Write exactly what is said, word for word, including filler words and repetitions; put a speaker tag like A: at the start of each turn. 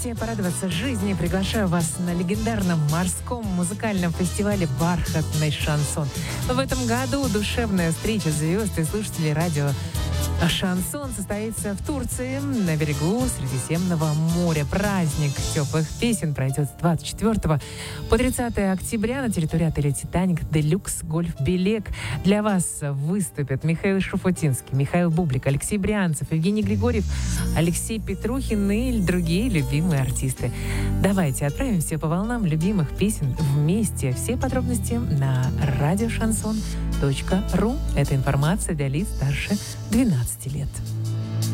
A: Хотите порадоваться жизни? Приглашаю вас на легендарном морском музыкальном фестивале «Бархатный шансон». В этом году душевная встреча звезд и слушателей радио «Шансон» состоится в Турции, на берегу Средиземного моря. Праздник теплых песен пройдет с двадцать четвёртого по тридцатое октября на территории отеля «Титаник» Делюкс Гольф Белек. Для вас выступят Михаил Шуфутинский, Михаил Бублик, Алексей Брянцев, Евгений Григорьев, Алексей Петрухин и другие любимые артисты. Давайте отправимся по волнам любимых песен вместе. Все подробности на радиошансон точка ру. Это информация для лиц старше двенадцати лет.